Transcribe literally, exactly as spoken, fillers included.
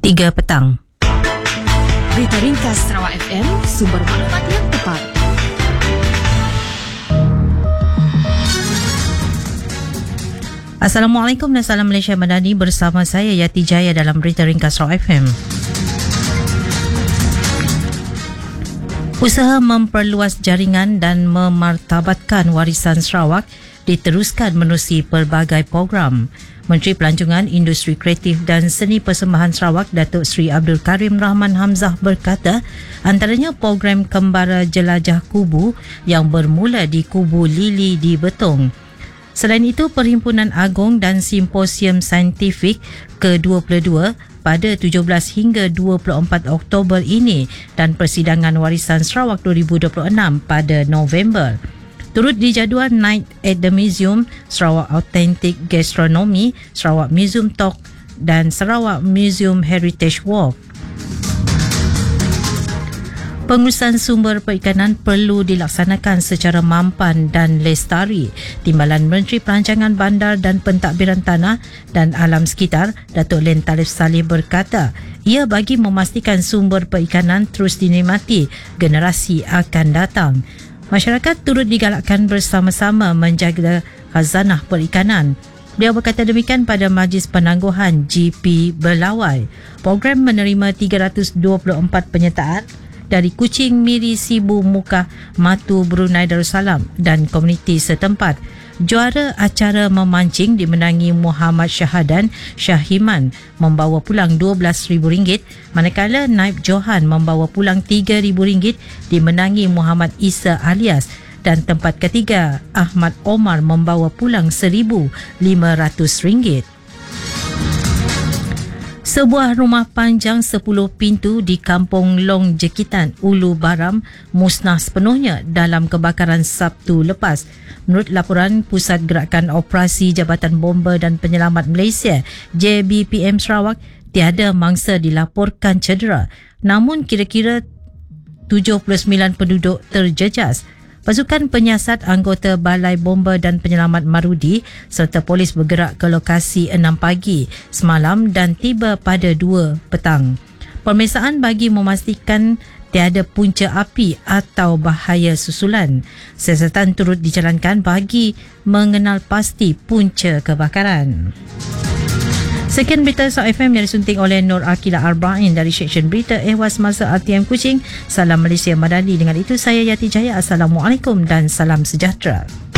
tiga petang. Berita ringkas Sarawak F M, sumber maklumat yang tepat. Assalamualaikum dan salam Malaysia Madani, bersama saya Yati Jaya dalam Berita Ringkas Sarawak F M. Usaha memperluas jaringan dan memartabatkan warisan Sarawak diteruskan menerusi pelbagai program. Menteri Pelancongan, Industri Kreatif dan Seni Persembahan Sarawak, Datuk Seri Abdul Karim Rahman Hamzah berkata, antaranya program Kembara Jelajah Kubu yang bermula di Kubu Lili di Betong. Selain itu, Perhimpunan Agong dan Simposium Saintifik ke dua puluh dua pada tujuh belas hingga dua puluh empat Oktober ini dan Persidangan Warisan Sarawak dua ribu dua puluh enam pada November. Turut dijadual Night at the Museum, Sarawak Authentic Gastronomy, Sarawak Museum Talk dan Sarawak Museum Heritage Walk. Pengurusan sumber perikanan perlu dilaksanakan secara mampan dan lestari. Timbalan Menteri Perancangan Bandar dan Pentadbiran Tanah dan Alam Sekitar, Datuk Len Talif Saleh berkata, ia bagi memastikan sumber perikanan terus dinikmati generasi akan datang. Masyarakat turut digalakkan bersama-sama menjaga khazanah perikanan. Beliau berkata demikian pada Majlis Penangguhan G P Belawai. Program menerima tiga ratus dua puluh empat penyertaan dari Kuching, Miri, Sibu, Mukah, Matu, Brunei Darussalam dan komuniti setempat. Juara acara memancing dimenangi Muhammad Syahadan Syahiman membawa pulang dua belas ribu ringgit, manakala Naib Johan membawa pulang tiga ribu ringgit dimenangi Muhammad Isa Alias, dan tempat ketiga Ahmad Omar membawa pulang seribu lima ratus ringgit. Sebuah rumah panjang sepuluh pintu di Kampung Long Jekitan, Ulu Baram musnah sepenuhnya dalam kebakaran Sabtu lepas. Menurut laporan Pusat Gerakan Operasi Jabatan Bomba dan Penyelamat Malaysia J B P M Sarawak, tiada mangsa dilaporkan cedera, namun kira-kira tujuh puluh sembilan penduduk terjejas. Pasukan penyiasat anggota Balai Bomba dan Penyelamat Marudi serta polis bergerak ke lokasi enam pagi semalam dan tiba pada dua petang. Pemeriksaan bagi memastikan tiada punca api atau bahaya susulan. Siasatan turut dijalankan bagi mengenal pasti punca kebakaran. Sekian berita Sarawak F M yang disunting oleh Nur Akila Arba'in dari Seksyen Berita Ehwas Masa R T M Kuching. Salam Malaysia Madani. Dengan itu saya Yati Jaya. Assalamualaikum dan salam sejahtera.